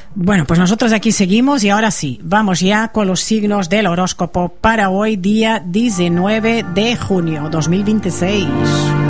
Bueno, pues nosotros aquí seguimos y ahora sí, vamos ya con los signos del horóscopo para hoy, día 19 de junio 2026.